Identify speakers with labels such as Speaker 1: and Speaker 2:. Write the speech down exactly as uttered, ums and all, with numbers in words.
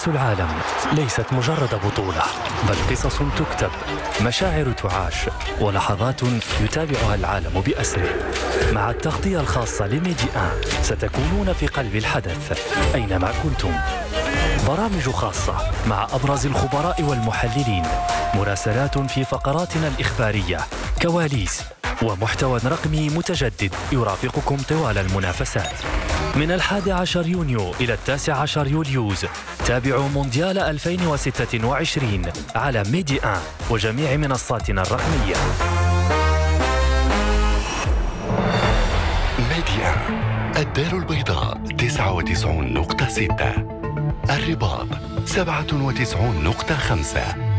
Speaker 1: كأس العالم ليست مجرد بطولة، بل قصص تكتب، مشاعر تعاش، ولحظات يتابعها العالم بأسره. مع التغطية الخاصة لميدي آن ستكونون في قلب الحدث أينما كنتم. برامج خاصة مع أبرز الخبراء والمحللين، مراسلات في فقراتنا الإخبارية، كواليس ومحتوى رقمي متجدد يرافقكم طوال المنافسات. من الحادي عشر يونيو إلى التاسع عشر يوليوز تابعوا مونديال ألفين وستة وعشرين على ميدي آن وجميع منصاتنا الرقمية.
Speaker 2: ميدي آن، الدار البيضاء تسعة وتسعين نقطة ستة، الرباط سبعة وتسعين نقطة خمسة.